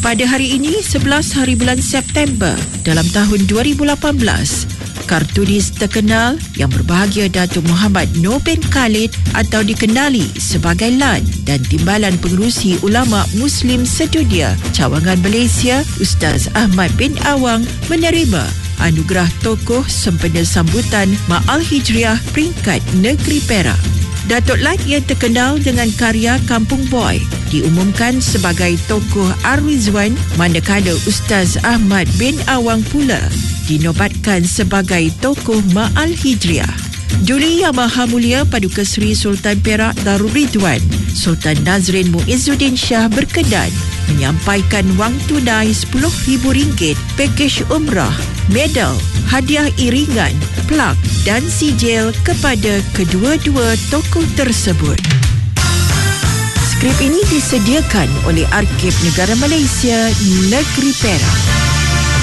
Pada hari ini, 11 hari bulan September dalam tahun 2018, kartunis terkenal yang berbahagia Datuk Muhammad Noor bin Khalid atau dikenali sebagai LAN dan Timbalan Pengerusi Ulama Muslim Sedunia Cawangan Malaysia Ustaz Ahmad bin Awang menerima anugerah tokoh sempena sambutan Ma'al Hijriah peringkat negeri Perak. Datuk LAN yang terkenal dengan karya Kampung Boy diumumkan sebagai tokoh Ar-Rizwan, manakala Ustaz Ahmad bin Awang pula dinobatkan sebagai tokoh Ma'al Hijriah. Duli Yang Maha Mulia Paduka Seri Sultan Perak Darul Ridwan Sultan Nazrin Muizzuddin Shah berkenan menyampaikan wang tunai RM10,000 pakej umrah, medal, hadiah iringan, plak dan sijil kepada kedua-dua tokoh tersebut. Skrip ini disediakan oleh Arkib Negara Malaysia Negeri Perak.